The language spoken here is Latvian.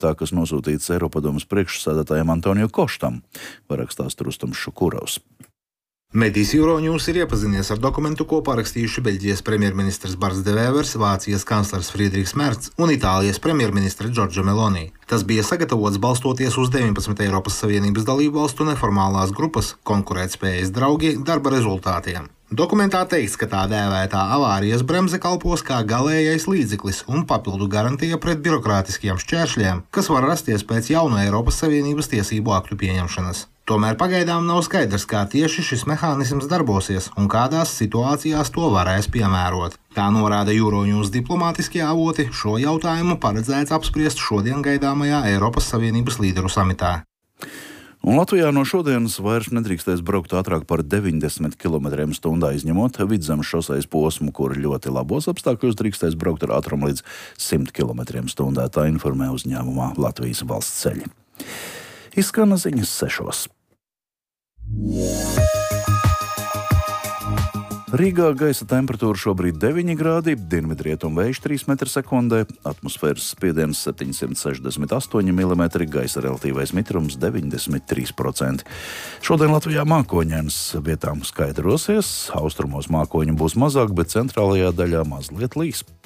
tā kas nosūtīts Eiropadomes priekšsēdētājam Antoniju Koštam, parakstās Rustams Šukurovs. Medijs Euronews ir iepazinies ar dokumentu, ko parakstījuši Beļģijas premjerministrs Barts de Weevers, Vācijas kanclers Friedrichs Merts un Itālijas premjerministre Giorgia Meloni. Tas bija sagatavots balstoties uz 19 Eiropas Savienības dalību valstu neformālās grupas konkurētspējas draugi darba rezultātiem. Dokumentā teikts, ka tā dēvētā avārijas bremze kalpos kā galējais līdzeklis un papildu garantija pret birokrātiskiem šķēršļiem, kas var rasties pēc jaunu Eiropas Savienības tiesību aktu pieņemšanas. Tomēr pagaidām nav skaidrs, kā tieši šis mehānisms darbosies un kādās situācijās to varēs piemērot. Tā norāda Euronews diplomātiskie avoti, šo jautājumu paredzēts apspriest šodien gaidāmajā Eiropas Savienības līderu samitā. Un Latvijā no šodienas vairs nedrīkstēs braukt ātrāk par 90 km/h, izņemot Vidzemes šosejas posmu, kur ļoti labos apstākļos drīkstēs braukt ar ātrumu līdz 100 km/h, tā informē uzņēmumā Latvijas valsts ceļi. Izskan ziņas 6. Rīgā gaisa temperatūra šobrīd 9 grādi, dienvidrietumu vējš 3 m/sekundē, atmosfēras spiediens 768 mm, gaisa relatīvais mitrums 93%. Šodien Latvijā mākoņains, vietām skaidrosies, austrumos mākoņu būs mazāk, bet centrālajā daļā mazliet līs.